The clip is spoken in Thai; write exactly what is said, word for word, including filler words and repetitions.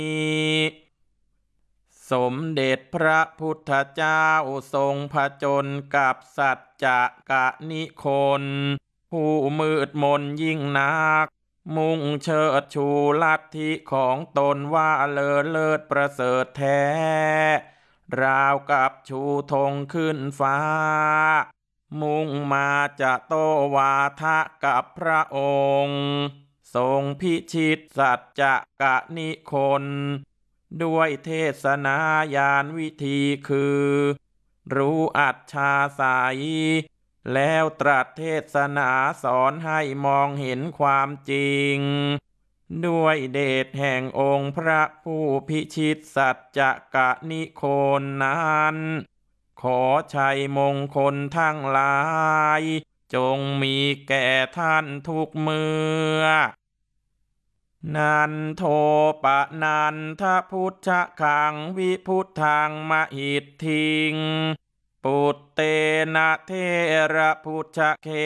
สมเด็จพระพุทธเจ้าทรงผจญกับสัจจะกะนิคนผู้มืดมนยิ่งนักมุ่งเชิดชูลัทธิของตนว่าเลอเลิศประเสริฐแท้ราวกับชูธงขึ้นฟ้ามุ่งมาจะโตวาทะกับพระองค์ทรงพิชิตสัจจะกะนิคนด้วยเทศนายานวิธีคือรู้อัจฉาสัยแล้วตรัสเทศนาสอนให้มองเห็นความจริงด้วยเดชแห่งองค์พระผู้พิชิตสัจจะกะนิโคนนั้นขอชัยมงคลทั้งหลายจงมีแก่ท่านทุกเมื่อนันโทปะนันทพุทธคังวิพุทธังมหิทธิงปุตเตนะเทระพุทธเค